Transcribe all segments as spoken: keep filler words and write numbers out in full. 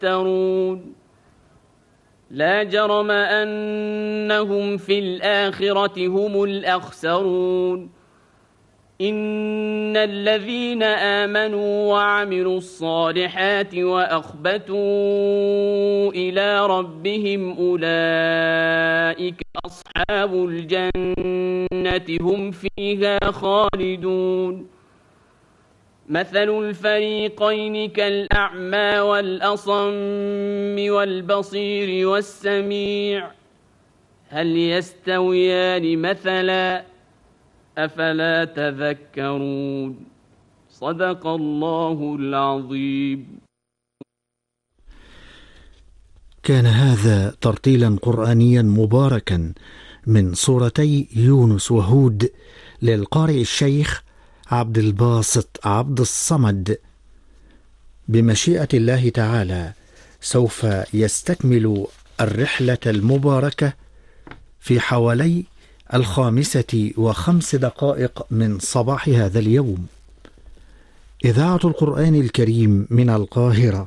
يفترون لا جرم أنهم في الآخرة هم الأخسرون إن الذين آمنوا وعملوا الصالحات وأخبتوا إلى ربهم أولئك أصحاب الجنة هم فيها خالدون مثل الفريقين كالأعمى والأصم والبصير والسميع هل يستويان مثلا أفلا تذكرون صدق الله العظيم. كان هذا ترتيلا قرآنيا مباركا من سورتي يونس وهود للقارئ الشيخ عبد الباسط عبد الصمد. بمشيئة الله تعالى سوف يستكمل الرحلة المباركة في حوالي الخامسة وخمس دقائق من صباح هذا اليوم. إذاعة القرآن الكريم من القاهرة.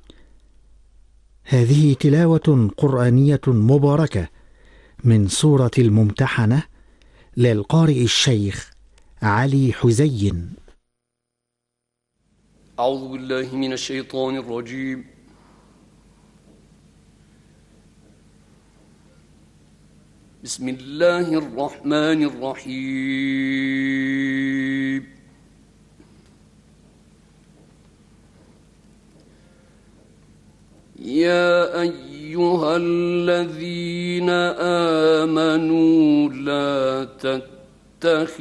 هذه تلاوة قرآنية مباركة من سورة الممتحنة للقارئ الشيخ علي حزين. أعوذ بالله من الشيطان الرجيم. بسم الله الرحمن الرحيم. يا أيها الذين آمنوا لا تتخذوا